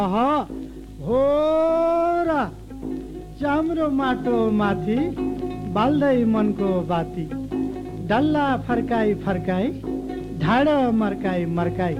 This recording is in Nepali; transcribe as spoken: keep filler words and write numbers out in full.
अह हो र चाम्रो माटो माथि बाल्दै मनको बाती डल्ला फर्काई फर्काई ढाड मर्काई मर्काई